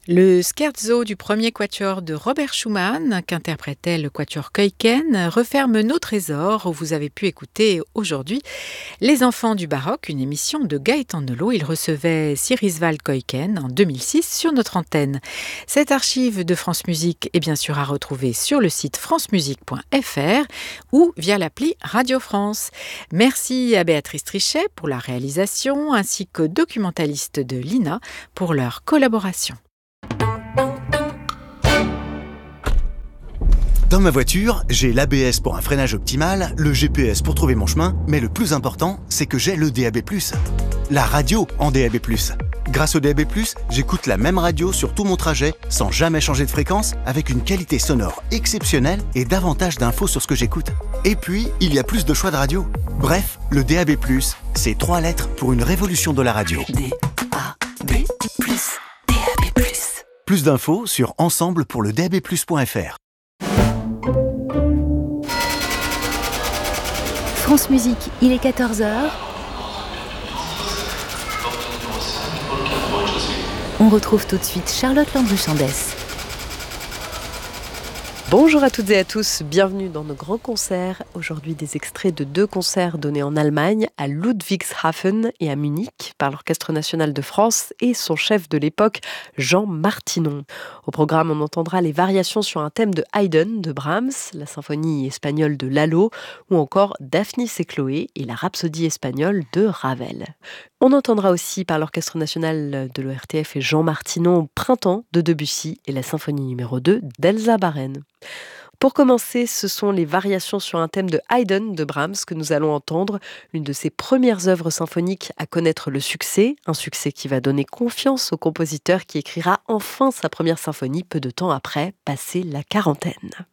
Le scherzo du premier quatuor de Robert Schumann, qu'interprétait le quatuor Keuken, referme nos trésors où vous avez pu écouter aujourd'hui Les Enfants du Baroque, une émission de Gaëtan Nelot. Il recevait Sirisvald Keuken en 2006 sur notre antenne. Cette archive de France Musique est bien sûr à retrouver sur le site francemusique.fr ou via l'appli Radio France. Merci à Béatrice Trichet pour la réalisation ainsi qu'aux documentalistes de l'INA pour leur collaboration. Dans ma voiture, j'ai l'ABS pour un freinage optimal, le GPS pour trouver mon chemin, mais le plus important, c'est que j'ai le DAB+. La radio en DAB+. Grâce au DAB+, j'écoute la même radio sur tout mon trajet, sans jamais changer de fréquence, avec une qualité sonore exceptionnelle et davantage d'infos sur ce que j'écoute. Et puis, il y a plus de choix de radio. Bref, le DAB+, c'est 3 lettres pour une révolution de la radio. DAB+, DAB+. Plus d'infos sur ensemble-pour-le-DAB+.fr. France Musique, il est 14h. On retrouve tout de suite Charlotte Landry-Chandès. Bonjour à toutes et à tous, bienvenue dans nos grands concerts. Aujourd'hui, des extraits de 2 concerts donnés en Allemagne, à Ludwigshafen et à Munich, par l'Orchestre national de France et son chef de l'époque, Jean Martinon. Au programme, on entendra les variations sur un thème de Haydn, de Brahms, la symphonie espagnole de Lalo, ou encore Daphnis et Chloé et la rhapsodie espagnole de Ravel. On entendra aussi par l'Orchestre national de l'ORTF et Jean Martinon Printemps de Debussy et la symphonie numéro 2 d'Elsa Baren. Pour commencer, ce sont les variations sur un thème de Haydn de Brahms que nous allons entendre, l'une de ses premières œuvres symphoniques à connaître le succès, un succès qui va donner confiance au compositeur qui écrira enfin sa première symphonie peu de temps après, passé la quarantaine.